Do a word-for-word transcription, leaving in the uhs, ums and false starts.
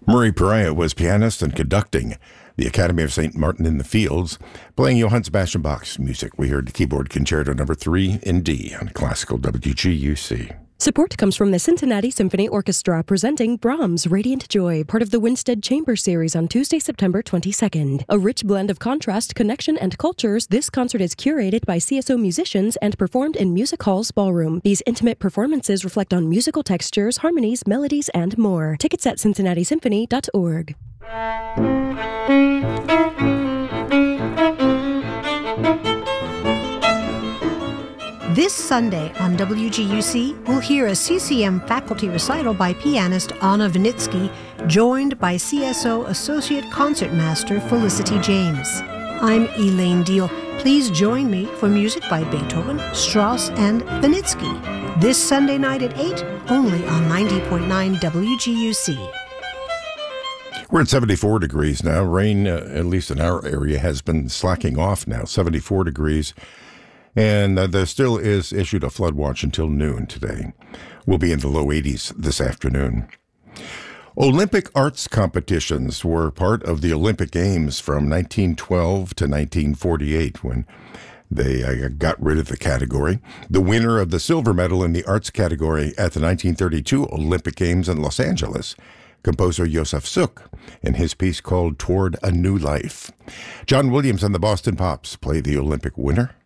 Murray Pariah was pianist and conducting the Academy of Saint Martin in the Fields, playing Johann Sebastian Bach's music. We heard the keyboard concerto number three in D on Classical W G U C. Support comes from the Cincinnati Symphony Orchestra presenting Brahms' Radiant Joy, part of the Winstead Chamber Series on Tuesday, September twenty-second. A rich blend of contrast, connection, and cultures, this concert is curated by C S O musicians and performed in Music Hall's ballroom. These intimate performances reflect on musical textures, harmonies, melodies, and more. Tickets at cincinnati symphony dot org. This Sunday on W G U C, we'll hear a C C M faculty recital by pianist Anna Vinitsky, joined by C S O Associate Concertmaster Felicity James. I'm Elaine Deal. Please join me for music by Beethoven, Strauss, and Vinitsky. This Sunday night at eight, only on ninety point nine W G U C. We're at seventy-four degrees now. Rain, uh, at least in our area, has been slacking off now. seventy-four degrees. And uh, there still is issued a flood watch until noon today. We'll be in the low eighties this afternoon. Olympic arts competitions were part of the Olympic Games from nineteen twelve to nineteen forty-eight, when they uh, got rid of the category. The winner of the silver medal in the arts category at the nineteen thirty-two Olympic Games in Los Angeles, composer Josef Suk, in his piece called Toward a New Life. John Williams and the Boston Pops play the Olympic winner.